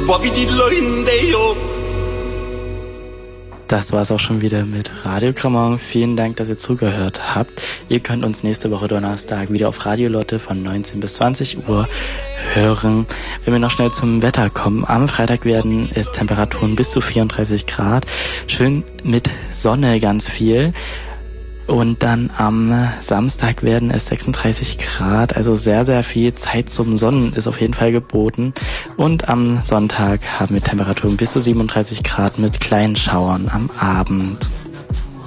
Das war's auch schon wieder mit Radio Kramon. Vielen Dank, dass ihr zugehört habt. Ihr könnt uns nächste Woche Donnerstag wieder auf Radio Lotte von 19 bis 20 Uhr hören. Wenn wir noch schnell zum Wetter kommen. Am Freitag werden es Temperaturen bis zu 34 Grad. Schön mit Sonne ganz viel. Und dann am Samstag werden es 36 Grad, also sehr, sehr viel Zeit zum Sonnen ist auf jeden Fall geboten. Und am Sonntag haben wir Temperaturen bis zu 37 Grad mit kleinen Schauern am Abend.